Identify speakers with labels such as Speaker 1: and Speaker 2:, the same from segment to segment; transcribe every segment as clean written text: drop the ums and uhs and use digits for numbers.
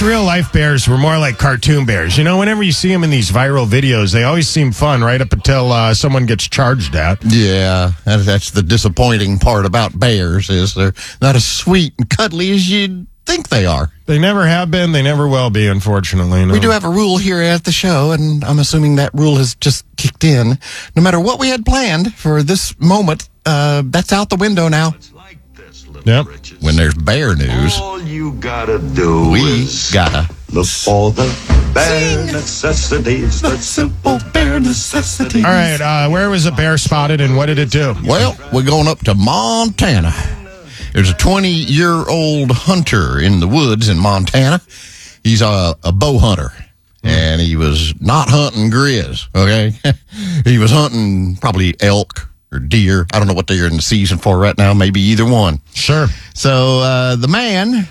Speaker 1: wish real-life bears were more like cartoon bears. You know, whenever you see them in these viral videos, they always seem fun right up until someone gets charged at.
Speaker 2: Yeah, that's the disappointing part about bears is they're not as sweet and cuddly as you'd think they are.
Speaker 1: They never have been. They never will be, unfortunately. No.
Speaker 2: We do have a rule here at the show, and I'm assuming that rule has just kicked in. No matter what we had planned for this moment, that's out the window now.
Speaker 1: Yep.
Speaker 2: When there's bear news,
Speaker 3: all you gotta do is
Speaker 2: gotta
Speaker 3: look for the bare necessities, the simple bare necessities.
Speaker 1: All right, where was a bear spotted and what did it do?
Speaker 2: Well, we're going up to Montana. There's a 20-year-old hunter in the woods in Montana. He's a bow hunter, and he was not hunting grizz, okay? He was hunting probably elk or deer. I don't know what they're in the season for right now. Maybe either one.
Speaker 1: Sure.
Speaker 2: So the man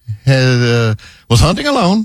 Speaker 2: was hunting alone,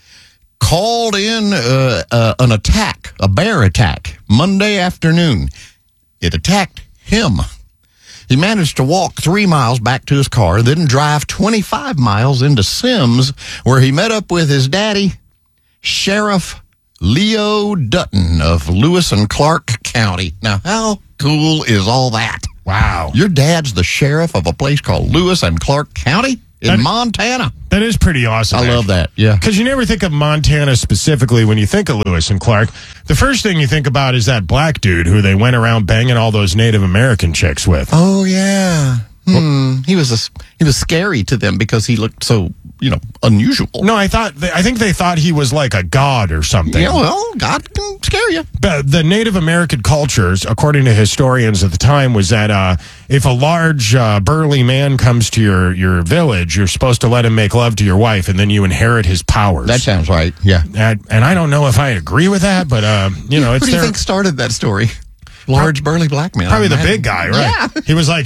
Speaker 2: called in an attack, a bear attack, Monday afternoon. It attacked him. He managed to walk 3 miles back to his car, then drive 25 miles into Sims, where he met up with his daddy, Sheriff Leo Dutton of Lewis and Clark County. Now, how cool is all that?
Speaker 1: Wow.
Speaker 2: Your dad's the sheriff of a place called Lewis and Clark County in Montana.
Speaker 1: That is pretty awesome.
Speaker 2: I love that, yeah.
Speaker 1: Because you never think of Montana specifically when you think of Lewis and Clark. The first thing you think about is that black dude who they went around banging all those Native American chicks with.
Speaker 2: Oh, yeah. He was scary to them because he looked so, unusual.
Speaker 1: No, I think they thought he was like a god or something.
Speaker 2: Yeah, well, God can scare you.
Speaker 1: But the Native American cultures, according to historians at the time, was that if a large, burly man comes to your village, you're supposed to let him make love to your wife, and then you inherit his powers.
Speaker 2: That sounds right, yeah.
Speaker 1: And I don't know if I agree with that, but, it's
Speaker 2: Who do you think started that story? Large, burly black man.
Speaker 1: Probably the big guy, right? Yeah. He was like,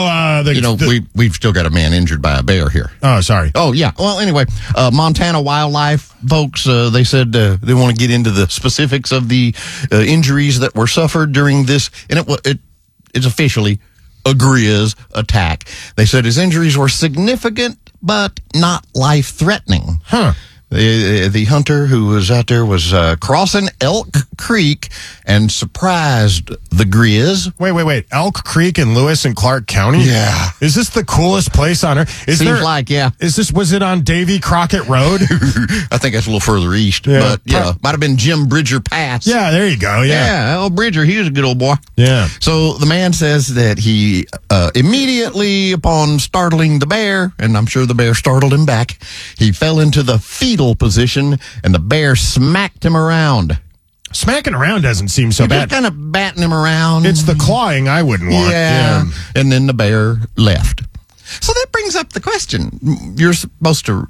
Speaker 2: we've still got a man injured by a bear here.
Speaker 1: Oh, sorry.
Speaker 2: Oh, yeah. Well, anyway, Montana wildlife folks, they said they want to get into the specifics of the injuries that were suffered during this, and it's officially a grizz attack. They said his injuries were significant, but not life-threatening.
Speaker 1: Huh.
Speaker 2: The hunter who was out there was crossing Elk Creek and surprised the grizz.
Speaker 1: Wait. Elk Creek in Lewis and Clark County?
Speaker 2: Yeah.
Speaker 1: Is this the coolest place on earth?
Speaker 2: Seems like, yeah.
Speaker 1: Was it on Davy Crockett Road?
Speaker 2: I think that's a little further east.
Speaker 1: Yeah.
Speaker 2: But, yeah, might have been Jim Bridger Pass.
Speaker 1: Yeah, there you go.
Speaker 2: Yeah, old Bridger, he was a good old boy.
Speaker 1: Yeah.
Speaker 2: So the man says that he immediately upon startling the bear, and I'm sure the bear startled him back, he fell into the fetal position, and the bear smacked him around.
Speaker 1: Smacking around doesn't seem so bad.
Speaker 2: Just kind of batting him around.
Speaker 1: It's the clawing I wouldn't want.
Speaker 2: Yeah. And then the bear left. So that brings up the question. You're supposed to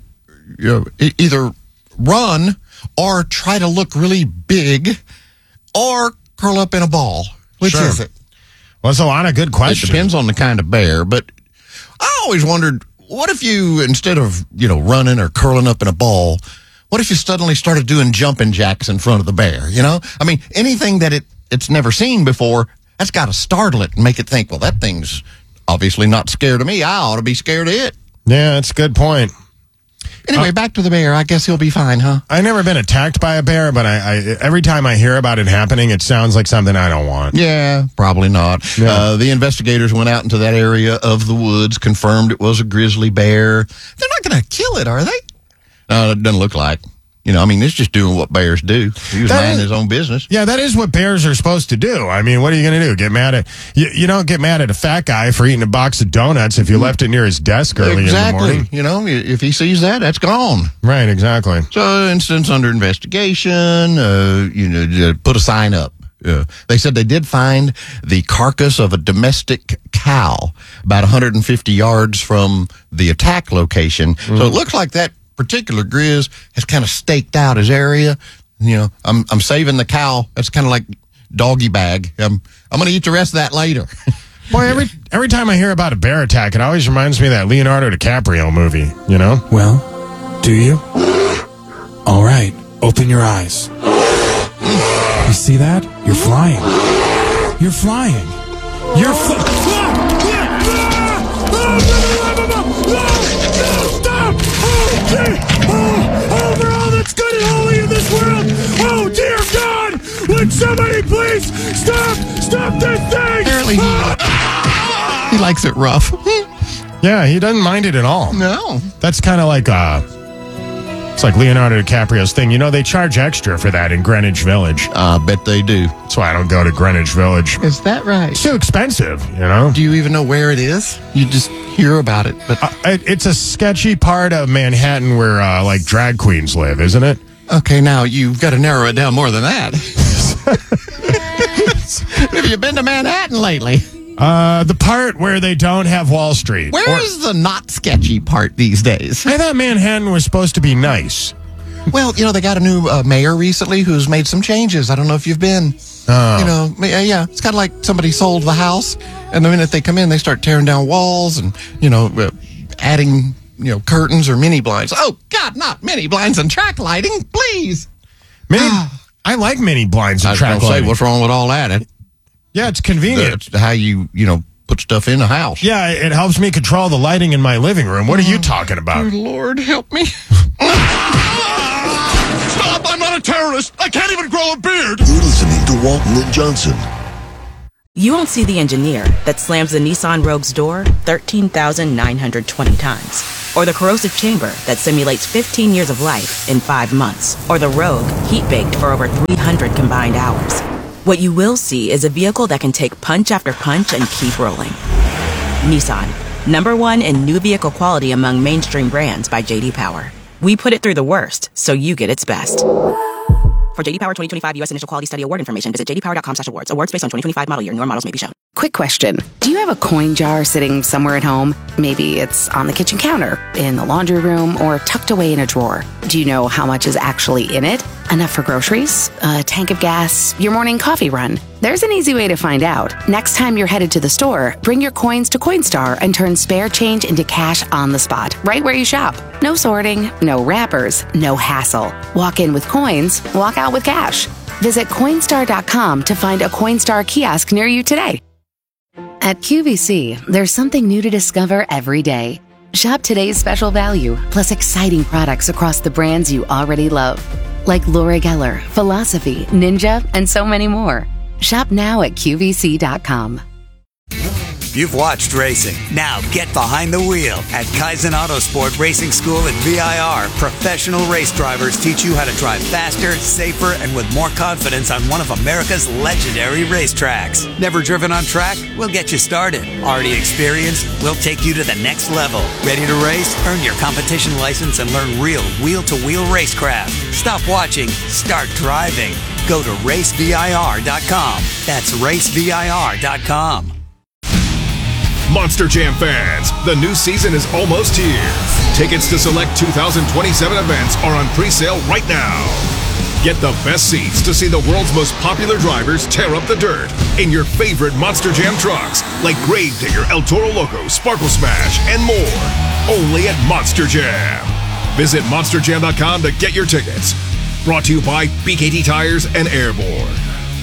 Speaker 2: either run or try to look really big or curl up in a ball. Which
Speaker 1: Sure.
Speaker 2: is it?
Speaker 1: Well, that's a lot of good questions.
Speaker 2: It depends on the kind of bear, but I always wondered, what if you, instead of, running or curling up in a ball, what if you suddenly started doing jumping jacks in front of the bear, I mean, anything that it's never seen before, that's got to startle it and make it think, well, that thing's obviously not scared of me. I ought to be scared of it.
Speaker 1: Yeah, that's a good point.
Speaker 2: Anyway, back to the bear. I guess he'll be fine, huh?
Speaker 1: I've never been attacked by a bear, but I every time I hear about it happening, it sounds like something I don't want.
Speaker 2: Yeah, probably not.
Speaker 1: Yeah.
Speaker 2: The investigators went out into that area of the woods, confirmed it was a grizzly bear. They're not going to kill it, are they? No, it doesn't look like. It's just doing what bears do. He was minding his own business.
Speaker 1: Yeah, that is what bears are supposed to do. I mean, what are you going to do? Get mad at you don't get mad at a fat guy for eating a box of donuts if you left it near his desk early in the morning.
Speaker 2: If he sees that, that's gone.
Speaker 1: Right, exactly.
Speaker 2: So, instance under investigation, put a sign up. They said they did find the carcass of a domestic cow about 150 yards from the attack location. So it looks like that particular grizz has kind of staked out his area. I'm saving the cow. That's kind of like doggy bag. I'm going to eat the rest of that later.
Speaker 1: Boy, every time I hear about a bear attack, it always reminds me of that Leonardo DiCaprio movie,
Speaker 4: Well, do you? All right, open your eyes. You see that? You're flying. You're flying. You're Stop!
Speaker 2: He likes it rough.
Speaker 1: Yeah, he doesn't mind it at all.
Speaker 2: No.
Speaker 1: That's kind of like it's like Leonardo DiCaprio's thing. You know, they charge extra for that in Greenwich Village.
Speaker 2: I bet they do.
Speaker 1: That's why I don't go to Greenwich Village.
Speaker 2: Is that right?
Speaker 1: It's too expensive, you know?
Speaker 2: Do you even know where it is? You just hear about it. But
Speaker 1: It's a sketchy part of Manhattan where, like, drag queens live, isn't it?
Speaker 2: okay, now you've got to narrow it down more than that. Have you been to Manhattan lately?
Speaker 1: The part where they don't have Wall Street.
Speaker 2: Where's the not sketchy part these days?
Speaker 1: I thought Manhattan was supposed to be nice.
Speaker 2: Well, they got a new mayor recently who's made some changes. I don't know if you've been. Yeah, it's kind of like somebody sold the house, and the minute they come in, they start tearing down walls and, adding, curtains or mini blinds. Oh, God, not mini blinds and track lighting, please.
Speaker 1: I like mini blinds and track
Speaker 2: say,
Speaker 1: lighting.
Speaker 2: what's wrong with all that?
Speaker 1: Yeah, it's convenient.
Speaker 2: That's how you put stuff in a house.
Speaker 1: Yeah, it helps me control the lighting in my living room. What are you talking about?
Speaker 2: Dear Lord, help me.
Speaker 3: Stop! I'm not a terrorist! I can't even grow a beard!
Speaker 5: You're listening to Walton and Johnson.
Speaker 6: You won't see the engineer that slams the Nissan Rogue's door 13,920 times. Or the corrosive chamber that simulates 15 years of life in 5 months. Or the Rogue heat-baked for over 300 combined hours. What you will see is a vehicle that can take punch after punch and keep rolling. Nissan, #1 in new vehicle quality among mainstream brands by J.D. Power. We put it through the worst, so you get its best. For J.D. Power 2025 U.S. Initial Quality Study Award information, visit jdpower.com/awards. Awards based on 2025 model year. Newer models may be shown.
Speaker 7: Quick question. Do you have a coin jar sitting somewhere at home? Maybe it's on the kitchen counter, in the laundry room, or tucked away in a drawer. Do you know how much is actually in it? Enough for groceries? A tank of gas? Your morning coffee run? There's an easy way to find out. Next time you're headed to the store, bring your coins to Coinstar and turn spare change into cash on the spot, right where you shop. No sorting, no wrappers, no hassle. Walk in with coins, walk out with cash. Visit Coinstar.com to find a Coinstar kiosk near you today. At QVC, there's something new to discover every day. Shop today's special value, plus exciting products across the brands you already love. Like Laura Geller, Philosophy, Ninja, and so many more. Shop now at QVC.com.
Speaker 8: You've watched racing. Now get behind the wheel. At Kaizen Autosport Racing School at VIR, professional race drivers teach you how to drive faster, safer, and with more confidence on one of America's legendary racetracks. Never driven on track? We'll get you started. Already experienced? We'll take you to the next level. Ready to race? Earn your competition license and learn real wheel-to-wheel racecraft. Stop watching. Start driving. Go to racevir.com. That's racevir.com.
Speaker 9: Monster Jam fans, the new season is almost here. Tickets to select 2027 events are on pre-sale right now. Get the best seats to see the world's most popular drivers tear up the dirt in your favorite Monster Jam trucks, like Gravedigger, El Toro Loco, Sparkle Smash, and more. Only at Monster Jam. Visit monsterjam.com to get your tickets. Brought to you by BKT Tires and Airborne.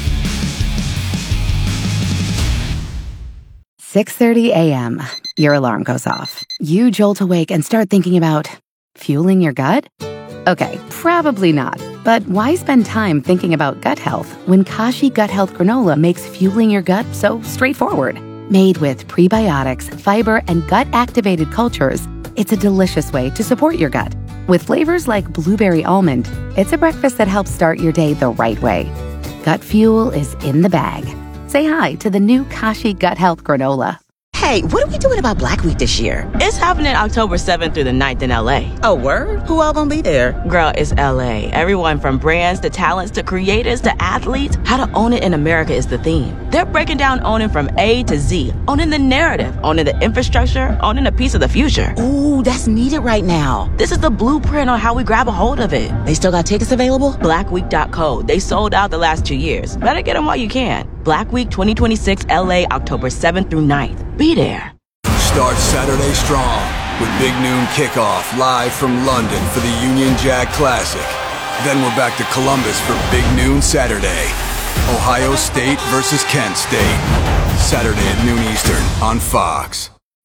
Speaker 7: 6:30 a.m. Your alarm goes off. You jolt awake and start thinking about fueling your gut? Okay, probably not. But why spend time thinking about gut health when Kashi Gut Health Granola makes fueling your gut so straightforward? Made with prebiotics, fiber, and gut-activated cultures, it's a delicious way to support your gut. With flavors like blueberry almond, it's a breakfast that helps start your day the right way. Gut fuel is in the bag. Say hi to the new Kashi Gut Health Granola.
Speaker 10: Hey, what are we doing about Black Week this year?
Speaker 6: It's happening October 7th through the 9th in LA.
Speaker 10: Oh, word? Who all gonna be there?
Speaker 6: Girl, it's LA. Everyone from brands to talents to creators to athletes. How to own it in America is the theme. They're breaking down owning from A to Z. Owning the narrative, owning the infrastructure, owning a piece of the future.
Speaker 10: Ooh, that's needed right now.
Speaker 6: This is the blueprint on how we grab a hold of it.
Speaker 10: They still got tickets available?
Speaker 6: Blackweek.co. They sold out the last 2 years. Better get them while you can. Black Week 2026 LA, October 7th through 9th. Be there.
Speaker 11: Start Saturday strong with Big Noon Kickoff live from London for the Union Jack Classic. Then we're back to Columbus for Big Noon Saturday. Ohio State versus Kent State. Saturday at noon Eastern on Fox.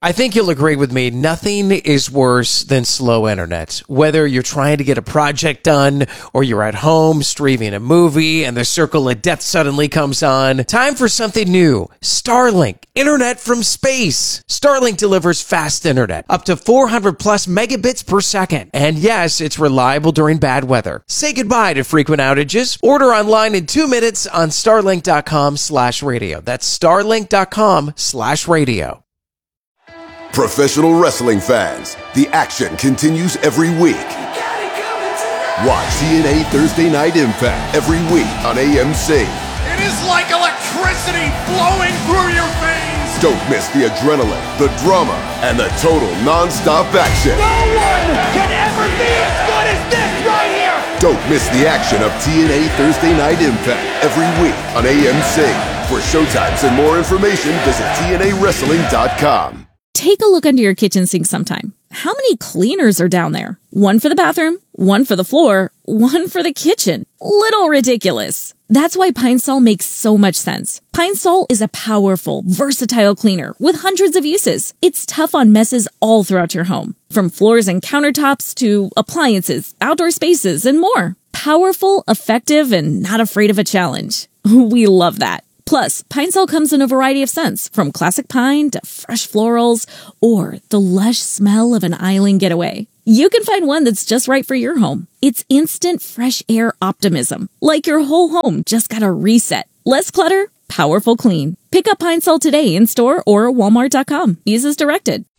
Speaker 12: I think you'll agree with me. Nothing is worse than slow internet. Whether you're trying to get a project done or you're at home streaming a movie and the circle of death suddenly comes on. Time for something new. Starlink. Internet from space. Starlink delivers fast internet. Up to 400 plus megabits per second. And yes, it's reliable during bad weather. Say goodbye to frequent outages. Order online in 2 minutes on starlink.com/radio. That's starlink.com/radio.
Speaker 13: Professional wrestling fans, the action continues every week. Watch TNA Thursday Night Impact every week on AMC.
Speaker 14: It is like electricity flowing through your veins.
Speaker 13: Don't miss the adrenaline, the drama, and the total non-stop action.
Speaker 14: No one can ever be as good as this right here.
Speaker 13: Don't miss the action of TNA Thursday Night Impact every week on AMC. For showtimes and more information, visit TNAWrestling.com.
Speaker 15: Take a look under your kitchen sink sometime. How many cleaners are down there? One for the bathroom, one for the floor, one for the kitchen. Little ridiculous. That's why Pine Sol makes so much sense. Pine Sol is a powerful, versatile cleaner with hundreds of uses. It's tough on messes all throughout your home, from floors and countertops to appliances, outdoor spaces, and more. Powerful, effective, and not afraid of a challenge. We love that. Plus, Pine Sol comes in a variety of scents, from classic pine to fresh florals or the lush smell of an island getaway. You can find one that's just right for your home. It's instant fresh air optimism, like your whole home just got a reset. Less clutter, powerful clean. Pick up Pine Sol today in store or Walmart.com. Use as directed.